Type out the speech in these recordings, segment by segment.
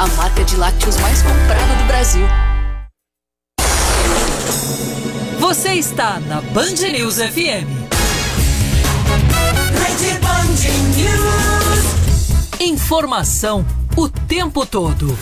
a marca de lácteos mais comprada do Brasil. Você está na Band News FM. Rede Band News. Informação o tempo todo.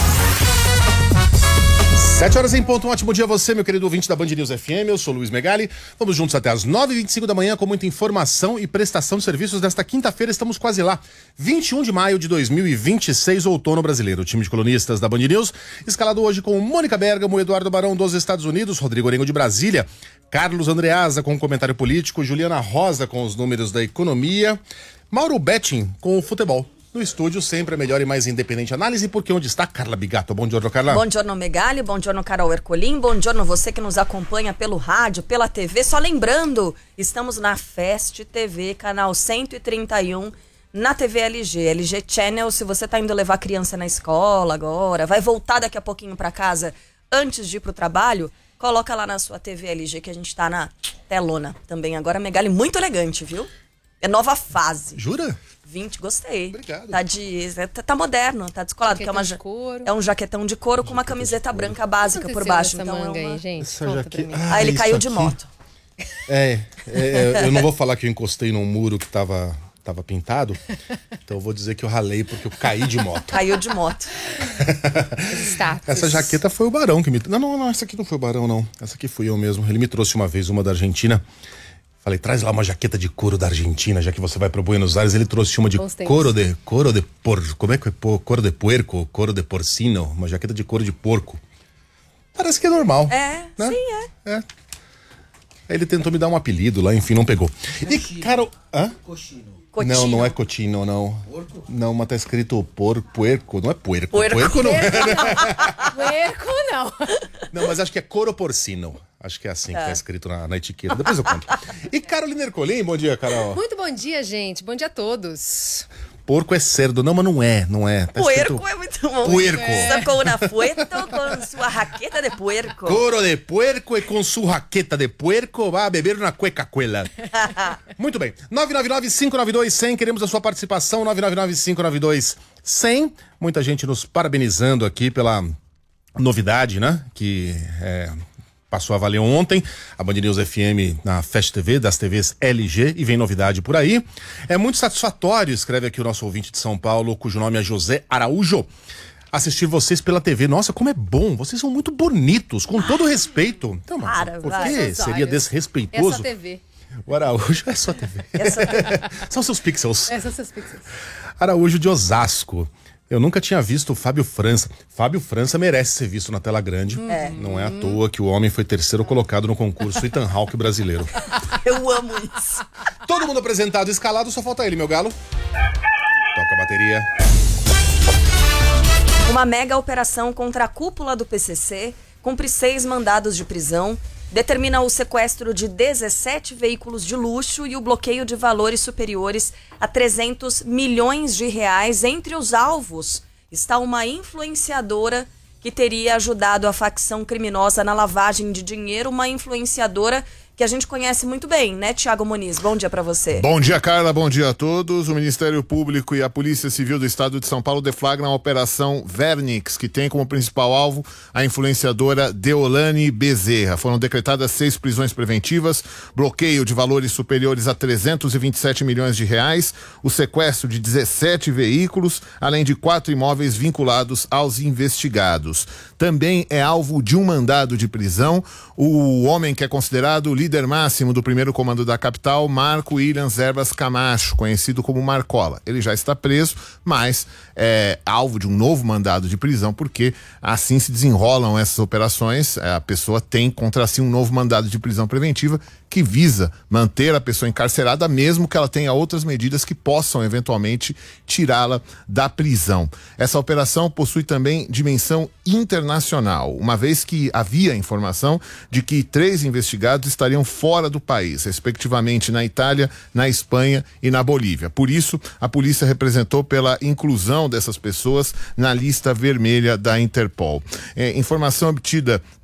7 horas em ponto, um ótimo dia a você, meu querido ouvinte da Band News FM, eu sou Luiz Megali, vamos juntos até as 9h25 da manhã com muita informação e prestação de serviços desta quinta-feira, estamos quase lá, 21 de maio de 2026, outono brasileiro. O time de colunistas da Band News, escalado hoje com Mônica Bergamo, Eduardo Barão dos Estados Unidos, Rodrigo Orengo de Brasília, Carlos Andreasa com o comentário político, Juliana Rosa com os números da economia, Mauro Betting com o futebol. No estúdio, sempre a melhor e mais independente análise, porque onde está Carla Bigato? Bom dia, Carla. Bom dia, Megali. Bom dia, Carol Ercolim. Bom dia, você que nos acompanha pelo rádio, pela TV. Só lembrando, estamos na Fest TV, canal 131, na TV LG. LG Channel, se você tá indo levar a criança na escola agora, vai voltar daqui a pouquinho para casa antes de ir pro trabalho, coloca lá na sua TV LG que a gente tá na telona também. Agora, Megali, muito elegante, viu? É nova fase. Jura? 20, gostei. Obrigado. Tá moderno, tá descolado. Jaquetão de couro. É um jaquetão de couro com uma camiseta branca básica por baixo. Então manga aí, gente? Essa jaqueta... Aí ele caiu de aqui... moto. Eu não vou falar que eu encostei num muro que tava pintado, então eu vou dizer que eu ralei porque eu caí de moto. Caiu de moto. Essa jaqueta foi o Barão que me... Não, essa aqui não foi o Barão, não. Essa aqui fui eu mesmo. Ele me trouxe uma vez uma da Argentina. Falei, traz lá uma jaqueta de couro da Argentina, já que você vai para Buenos Aires. Ele trouxe uma de couro de porcino, uma jaqueta de couro de porco. Parece que é normal. É, né? Sim, é. Aí ele tentou me dar um apelido lá, enfim, não pegou. E, cara... Hã? Cochino. Não é cochino, não. Porco? Não, mas tá escrito puerco, não é puerco. Puerco não é. Puerco não. Não, mas acho que é couro porcino. Acho que é assim que tá escrito na etiqueta. Depois eu conto. E Carolina Ercolim, bom dia, Carol. Muito bom dia, gente. Bom dia a todos. Porco é cerdo. Não, mas não é. Tá puerco escrito... é muito bom. Puerco. Sacou na fueto com sua raqueta de puerco. Couro de puerco e com sua raqueta de puerco vai beber na cueca-cuela. Muito bem. 999-592-100. Queremos a sua participação. 999-592-100. Muita gente nos parabenizando aqui pela novidade, né? Que passou a valer ontem, a Band News FM na Fest TV, das TVs LG, e vem novidade por aí. É muito satisfatório, escreve aqui o nosso ouvinte de São Paulo, cujo nome é José Araújo, assistir vocês pela TV. Nossa, como é bom, vocês são muito bonitos, com todo respeito. Então, mas por que seria desrespeitoso? Essa TV. O Araújo é sua TV. São seus pixels. São seus pixels. Araújo de Osasco. Eu nunca tinha visto o Fábio França. Fábio França merece ser visto na tela grande. Não é à toa que o homem foi terceiro colocado no concurso Ethan Hawke brasileiro. Eu amo isso. Todo mundo apresentado e escalado, só falta ele, meu galo. Toca a bateria. Uma mega operação contra a cúpula do PCC cumpre 6 mandados de prisão, determina o sequestro de 17 veículos de luxo e o bloqueio de valores superiores a 300 milhões de reais. Entre os alvos está uma influenciadora que teria ajudado a facção criminosa na lavagem de dinheiro, uma influenciadora que a gente conhece muito bem, né, Thiago Muniz? Bom dia pra você. Bom dia, Carla. Bom dia a todos. O Ministério Público e a Polícia Civil do Estado de São Paulo deflagram a Operação Vernix, que tem como principal alvo a influenciadora Deolane Bezerra. Foram decretadas 6 prisões preventivas, bloqueio de valores superiores a 327 milhões de reais, o sequestro de 17 veículos, além de 4 imóveis vinculados aos investigados. Também é alvo de um mandado de prisão o homem que é considerado o líder máximo do primeiro comando da capital, Marco Williams Erbas Camacho, conhecido como Marcola. Ele já está preso, mas é alvo de um novo mandado de prisão, porque assim se desenrolam essas operações. A pessoa tem contra si um novo mandado de prisão preventiva que visa manter a pessoa encarcerada, mesmo que ela tenha outras medidas que possam eventualmente tirá-la da prisão. Essa operação possui também dimensão internacional, uma vez que havia informação de que 3 investigados estariam fora do país, respectivamente na Itália, na Espanha e na Bolívia. Por isso, a polícia representou pela inclusão dessas pessoas na lista vermelha da Interpol. Informação obtida